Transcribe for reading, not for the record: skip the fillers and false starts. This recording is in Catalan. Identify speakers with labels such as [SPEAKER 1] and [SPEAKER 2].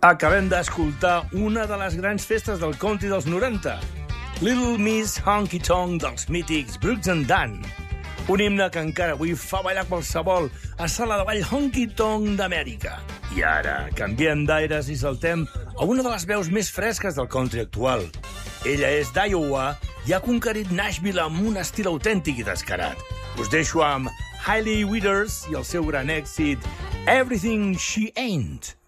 [SPEAKER 1] Acabem d'escoltar una de les grans festes del country dels 90, Little Miss Honky Tonk dels mítics Brooks and Dunn. Un himne que encara avui fa ballar qualsevol a sala de ball honky tonk d'Amèrica. I ara canviem d'aires i saltem a una de les veus més fresques del country actual. Ella és d'Iowa i ha conquerit Nashville amb un estil autèntic i descarat. Us deixo amb Hailey Withers i el seu gran èxit Everything She Ain't.